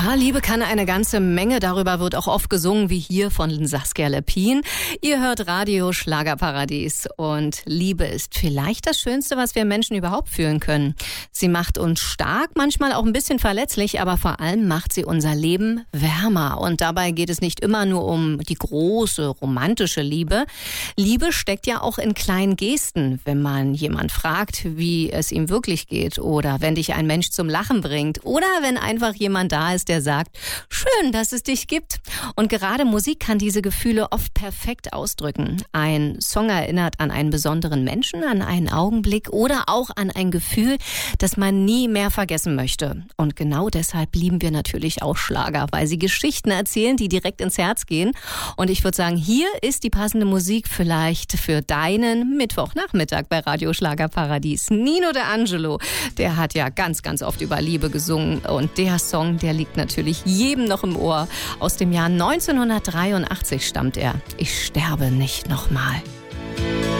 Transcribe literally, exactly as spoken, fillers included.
Ja, Liebe kann eine ganze Menge. Darüber wird auch oft gesungen, wie hier von Saskia Lepin. Ihr hört Radio Schlagerparadies. Und Liebe ist vielleicht das Schönste, was wir Menschen überhaupt fühlen können. Sie macht uns stark, manchmal auch ein bisschen verletzlich, aber vor allem macht sie unser Leben wärmer. Und dabei geht es nicht immer nur um die große, romantische Liebe. Liebe steckt ja auch in kleinen Gesten, wenn man jemand fragt, wie es ihm wirklich geht. Oder wenn dich ein Mensch zum Lachen bringt. Oder wenn einfach jemand da ist, der sagt, schön, dass es dich gibt. Und gerade Musik kann diese Gefühle oft perfekt ausdrücken. Ein Song erinnert an einen besonderen Menschen, an einen Augenblick oder auch an ein Gefühl, das man nie mehr vergessen möchte. Und genau deshalb lieben wir natürlich auch Schlager, weil sie Geschichten erzählen, die direkt ins Herz gehen. Und ich würde sagen, hier ist die passende Musik vielleicht für deinen Mittwochnachmittag bei Radio Schlagerparadies. Nino D'Angelo, der hat ja ganz, ganz oft über Liebe gesungen. Und der Song, der liegt natürlich jedem noch im Ohr. Aus dem Jahr neunzehnhundertdreiundachtzig stammt er. Ich sterbe nicht nochmal.